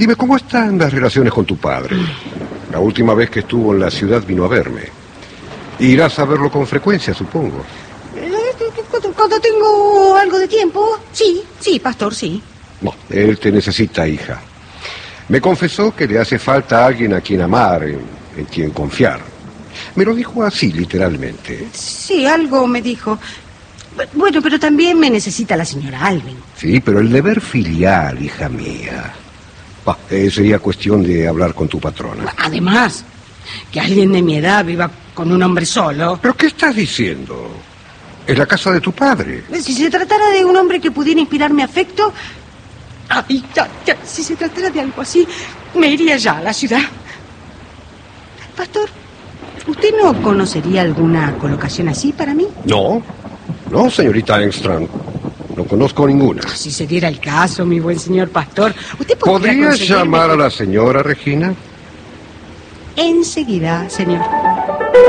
Dime, ¿cómo están las relaciones con tu padre? La última vez que estuvo en la ciudad vino a verme. Irás a verlo con frecuencia, supongo. Cuando tengo algo de tiempo, sí, pastor, sí. No, él te necesita, hija. Me confesó que le hace falta alguien a quien amar, en quien confiar. Me lo dijo así, literalmente. Sí, algo me dijo. Bueno, pero también me necesita la señora Alvin. Sí, pero el deber filial, hija mía. Sería cuestión de hablar con tu patrona. Además, que alguien de mi edad viva con un hombre solo. ¿Pero qué estás diciendo? Es la casa de tu padre. Si se tratara de un hombre que pudiera inspirarme afecto... Ay, ya, si se tratara de algo así, me iría ya a la ciudad. Pastor, ¿usted no conocería alguna colocación así para mí? No, señorita Engström. No conozco ninguna. Si se diera el caso, mi buen señor pastor, ¿usted podría ¿Podrías llamar a la señora Regina? Enseguida, señor.